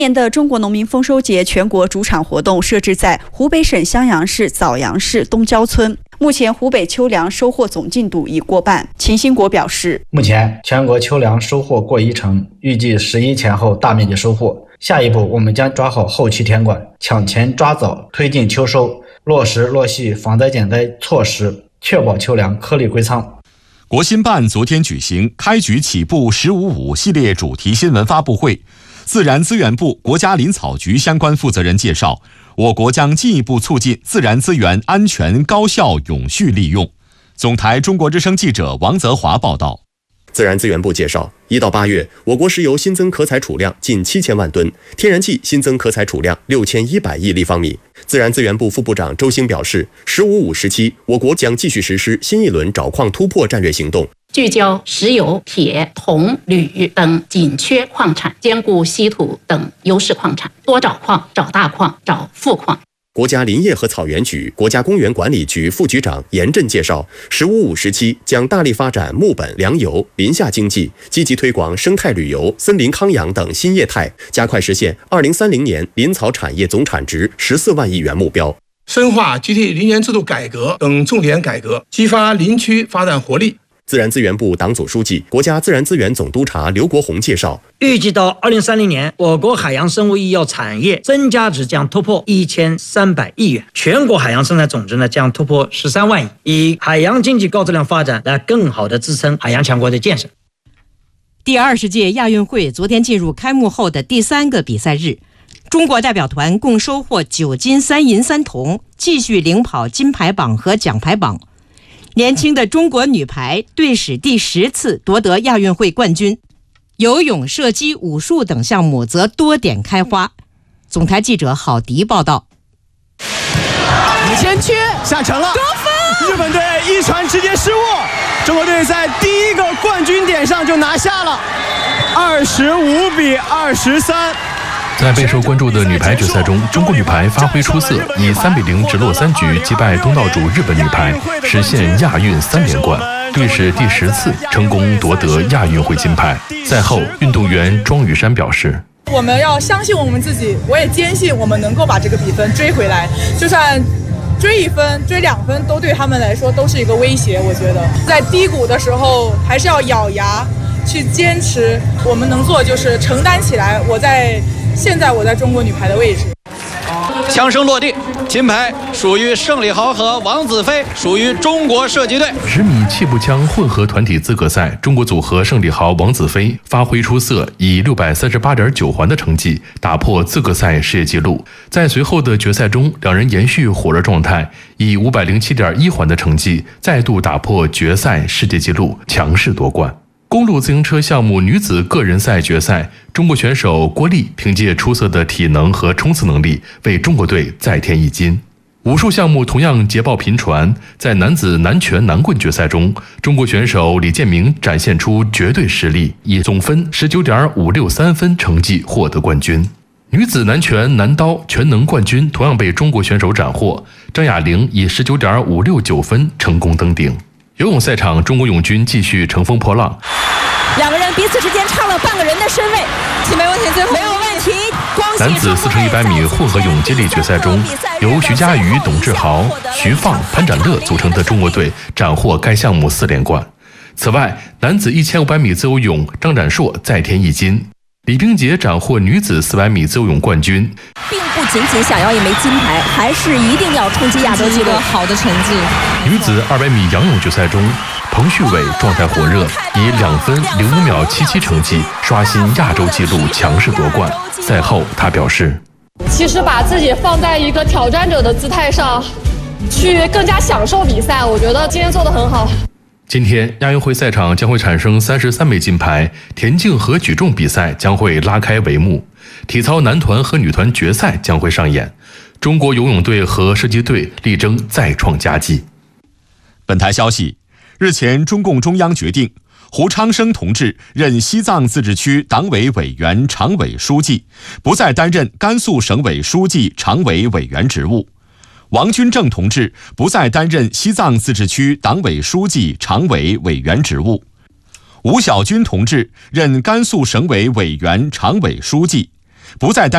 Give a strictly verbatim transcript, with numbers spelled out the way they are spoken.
今年的中国农民丰收节全国主场活动设置在湖北省襄阳市枣阳市东郊村。目前湖北秋粮收获总进度已过半。秦兴国表示， 目前全国秋粮收获过一成，预计十一前后大面积收获。下一步我们将抓好后期田管，抢前抓早，推进秋收，落实落细防灾减灾措施，确保秋粮颗粒归仓。 国新办昨天举行开局起步十五五系列主题新闻发布会。自然资源部、国家林草局相关负责人介绍，我国将进一步促进自然资源安全、高效、永续利用。总台中国之声记者王泽华报道。 自然资源部介绍，一到八月，我国石油新增可采储量近七千万吨，天然气新增可采储量六千一百亿立方米。自然资源部副部长周兴表示，十五五时期，我国将继续实施新一轮找矿突破战略行动， 聚焦石油、铁、铜、铝等紧缺矿产，兼顾稀土等优势矿产，多找矿、找大矿、找富矿。 国家林业和草原局、国家公园管理局副局长严震介绍，十五五时期将大力发展木本、粮油、林下经济，积极推广生态旅游、森林康养等新业态，加快实现二零三零年林草产业总产值十四万亿元目标。 深化集体林园制度改革等重点改革，激发林区发展活力。 自然资源部党组书记、国家自然资源总督察刘国宏介绍， 预计到二零三零年，我国海洋生物医药产业增加值将突破一千三百亿元，全国海洋生态总值呢将突破十三万亿，以海洋经济高质量发展来更好地支撑海洋强国的建设。 第二十届亚运会昨天进入开幕后的第三个比赛日，中国代表团共收获九金三银三铜，继续领跑金牌榜和奖牌榜。年轻的中国女排队史第十次夺得亚运会冠军，游泳、射击、武术等项目则多点开花。总台记者郝迪报道。 先驱下沉了，得分！日本队一传直接失误，中国队在第一个冠军点上就拿下了，二十五比二十三。 在备受关注的女排决赛中，中国女排发挥出色，以三比零直落三局击败东道主日本女排，实现亚运三连冠，队史第十次成功夺得亚运会金牌。赛后，运动员庄雨珊表示：“ 我们要相信我们自己，我也坚信我们能够把这个比分追回来，就算追一分、追两分，都对他们来说都是一个威胁。我觉得在低谷的时候，还是要咬牙去坚持。我们能做的就是承担起来。我在。”现在我在中国女排的位置， 枪声落地，金牌属于盛礼豪和王子飞，属于中国射击队。 十米气步枪混合团体资格赛，中国组合盛礼豪、王子飞发挥出色，以六百三十八点九环的成绩打破资格赛世界纪录。在随后的决赛中，两人延续火热状态，以五百零七点一环的成绩再度打破决赛世界纪录，强势夺冠。公路自行车项目女子个人赛决赛，中国选手郭丽凭借出色的体能和冲刺能力，为中国队再添一金。武术项目同样捷报频传，在男子南拳南棍决赛中，中国选手李建明展现出绝对实力，以总分 十九点五六三 分成绩获得冠军。女子南拳南刀全能冠军同样被中国选手斩获，张雅玲以 十九点五六九 分成功登顶。游泳赛场，中国泳军继续乘风破浪， 两个人彼此之间差了半个人的身位，请没问题，最后没有问题。 男子四乘一百米混合泳接力决赛中，由徐嘉余、董志豪、徐放、潘展乐组成的中国队斩获该项目四连冠。此外，男子一千五百米自由泳，张展硕再添一金。李冰洁斩获女子四百米自由泳冠军， 并不仅仅想要一枚金牌，还是一定要冲击亚洲纪录，好的成绩。 女子二百米仰泳决赛中，彭旭伟状态火热，以两分零五秒七七成绩刷新亚洲纪录，强势夺冠。赛后他表示：“ 其实把自己放在一个挑战者的姿态上，去更加享受比赛，我觉得今天做得很好。” 今天亚运会赛场将会产生三十三枚金牌，田径和举重比赛将会拉开帷幕，体操男团和女团决赛将会上演，中国游泳队和射击队力争再创佳绩。 本台消息，日前中共中央决定，胡昌生同志任西藏自治区党委委员常委书记，不再担任甘肃省委书记常委委员职务。王军正同志不再担任西藏自治区党委书记常委委员职务。吴小军同志任甘肃省委委员常委书记，不再担任